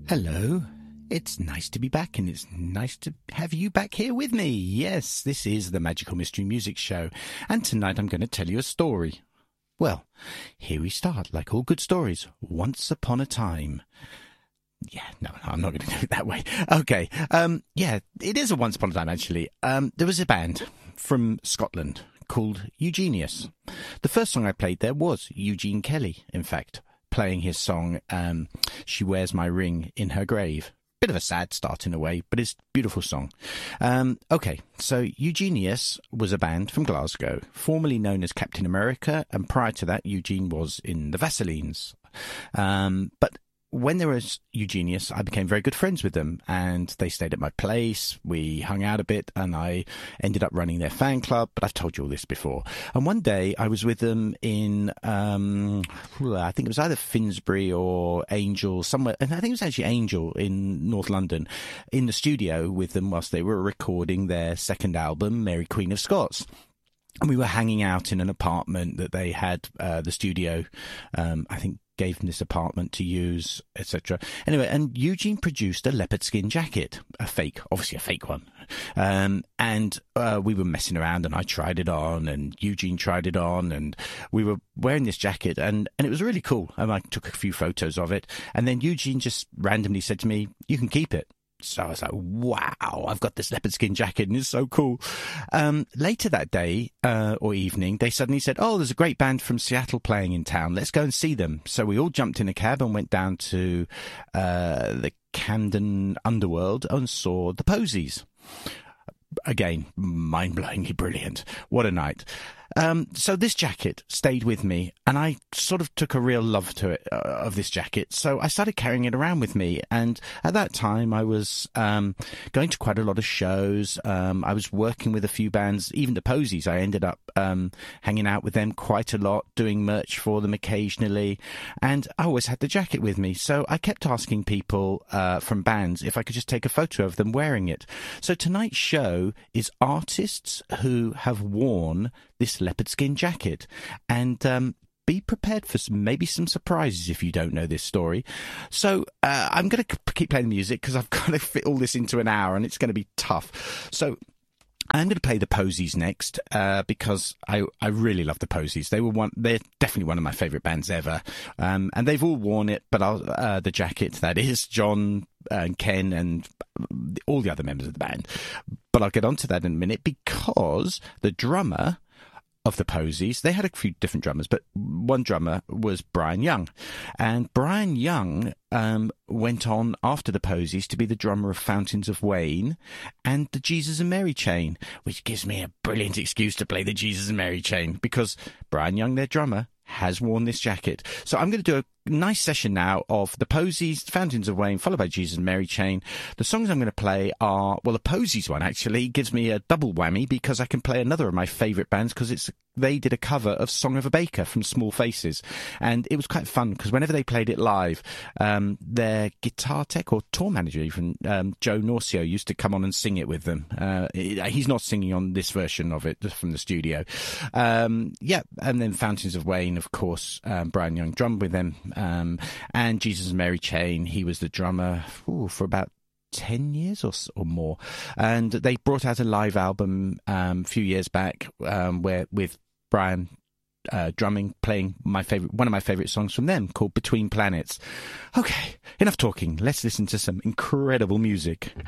Hello. It's nice to be back, and it's nice to have you back here with me. Yes, this is the Magical Mystery Music Show, and tonight I'm going to tell you a story. Well, here we start, like all good stories, once upon a time. Yeah, no, I'm not going to do it that way. Okay, yeah, it is a once upon a time, actually. There was a band from Scotland called Eugenius. The first song I played there was Eugene Kelly, in fact, playing his song, She Wears My Ring in Her Grave. Bit of a sad start in a way, but it's a beautiful song. Okay, so Eugenius was a band from Glasgow, formerly known as Captain America, and prior to that, Eugene was in the Vaselines. But when there was Eugenius, I became very good friends with them, and they stayed at my place. We hung out a bit, and I ended up running their fan club, but I've told you all this before. And one day I was with them in, I think it was either Finsbury or Angel, somewhere, and I think it was actually Angel in North London, in the studio with them whilst they were recording their second album, Mary Queen of Scots. And we were hanging out in an apartment that they had, the studio, I think, gave him this apartment to use, etc. Anyway, and Eugene produced a leopard skin jacket, obviously a fake one. And we were messing around, and I tried it on, and Eugene tried it on, and we were wearing this jacket, and it was really cool. And I took a few photos of it, and then Eugene just randomly said to me, "You can keep it." So I was like, wow, I've got this leopard skin jacket and it's so cool. Later that day, or evening, they suddenly said, "Oh, there's a great band from Seattle playing in town. Let's go and see them." So we all jumped in a cab and went down to the Camden Underworld and saw the Posies. Again, mind-blowingly brilliant. What a night. So this jacket stayed with me, and I sort of took a real love to it, of this jacket. So I started carrying it around with me. And at that time, I was going to quite a lot of shows. I was working with a few bands, even the Posies. I ended up hanging out with them quite a lot, doing merch for them occasionally. And I always had the jacket with me. So I kept asking people from bands if I could just take a photo of them wearing it. So tonight's show is artists who have worn this leopard skin jacket, and be prepared for maybe some surprises if you don't know this story. So I'm going to keep playing the music because I've got to fit all this into an hour, and it's going to be tough. So I'm going to play the Posies next because I really love the Posies. They're definitely one of my favourite bands ever, and they've all worn it. But the jacket, that is, John and Ken and all the other members of the band. But I'll get onto that in a minute, because the drummer of the Posies, they had a few different drummers, but one drummer was Brian Young. And Brian Young went on after the Posies to be the drummer of Fountains of Wayne and the Jesus and Mary Chain, which gives me a brilliant excuse to play the Jesus and Mary Chain, because Brian Young, their drummer, has worn this jacket. So I'm going to do a nice session now of the Posies, Fountains of Wayne, followed by Jesus and Mary Chain. The songs I'm going to play are, well, the Posies one actually gives me a double whammy, because I can play another of my favourite bands, because they did a cover of Song of a Baker from Small Faces, and it was quite fun because whenever they played it live, their guitar tech or tour manager even, Joe Norcio, used to come on and sing it with them. He's not singing on this version of it, just from the studio. Yeah, and then Fountains of Wayne, of course, Brian Young drummed with them, and Jesus and Mary Chain, he was the drummer for about 10 years or more, and they brought out a live album a few years back, where with Brian drumming, playing one of my favourite songs from them, called Between Planets. Okay, enough talking. Let's listen to some incredible music.